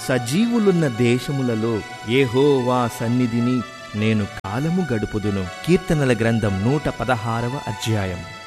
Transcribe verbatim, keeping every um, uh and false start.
సజీవులున్న దేశములలో యెహోవా సన్నిధిని నేను కాలము గడుపుదును. కీర్తనల గ్రంథం నూట పదహారవ అధ్యాయం.